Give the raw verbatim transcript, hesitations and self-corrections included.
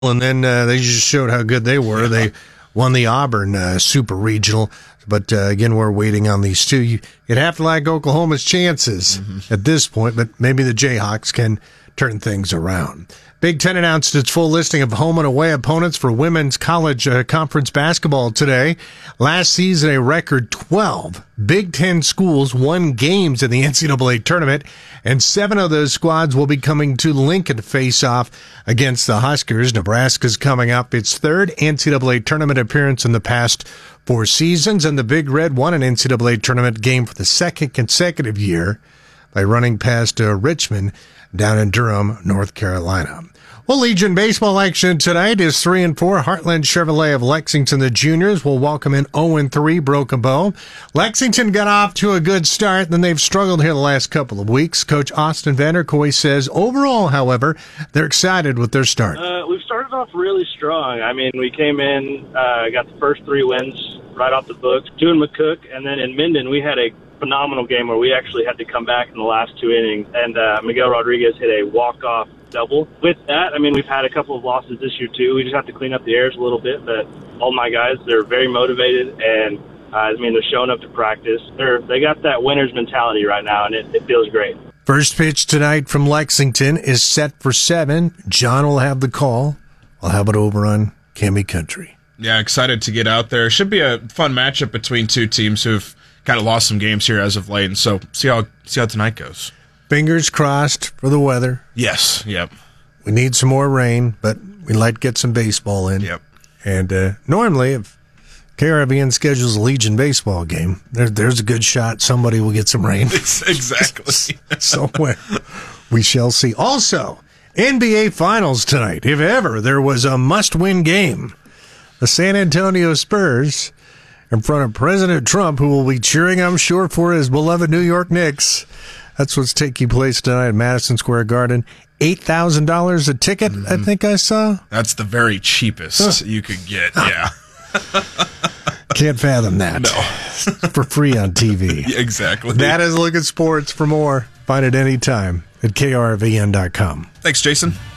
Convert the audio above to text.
and then uh, they just showed how good they were. Yeah. They won the Auburn uh, Super Regional. But, uh, again, we're waiting on these two. You, you'd have to like Oklahoma's chances mm-hmm. at this point, but maybe the Jayhawks can turn things around. Big Ten announced its full listing of home and away opponents for women's college uh, conference basketball today. Last season, a record twelve Big Ten schools won games in the N C double A tournament, and seven of those squads will be coming to Lincoln to face off against the Huskers. Nebraska's coming up its third N C double A tournament appearance in the past four seasons, and the Big Red won an N C double A tournament game for the second consecutive year by running past uh, Richmond down in Durham, North Carolina. Well, Legion baseball action tonight is three and four. Heartland Chevrolet of Lexington, the juniors, will welcome in oh and three Broken Bow. Lexington got off to a good start, then they've struggled here the last couple of weeks. Coach Austin Vanderkoy says overall, however, they're excited with their start. Uh, we've started off really strong. I mean, we came in, uh, got the first three wins right off the books. Two in McCook, and then in Minden, we had a phenomenal game where we actually had to come back in the last two innings, and uh, Miguel Rodriguez hit a walk-off double. With that, I mean, we've had a couple of losses this year, too. We just have to clean up the errors a little bit, but all my guys, they're very motivated, and, uh, I mean, they're showing up to practice. They're, they got that winner's mentality right now, and it, it feels great. First pitch tonight from Lexington is set for seven. John will have the call. I'll have it over on Cammy Country. Yeah, excited to get out there. Should be a fun matchup between two teams who've kind of lost some games here as of late, and so see how see how tonight goes. Fingers crossed for the weather. Yes, yep. We need some more rain, but we'd like to get some baseball in. Yep. And uh, normally, if K R V N schedules a Legion baseball game, there, there's a good shot somebody will get some rain. Exactly. Somewhere. We shall see. Also, N B A Finals tonight. If ever there was a must-win game, the San Antonio Spurs in front of President Trump, who will be cheering, I'm sure, for his beloved New York Knicks. That's what's taking place tonight at Madison Square Garden. eight thousand dollars a ticket, mm-hmm. I think I saw. That's the very cheapest huh. you could get, yeah. Can't fathom that. No. For free on T V. Yeah, exactly. That is Look at Sports. For more, find it anytime at K R V N dot com. Thanks, Jason.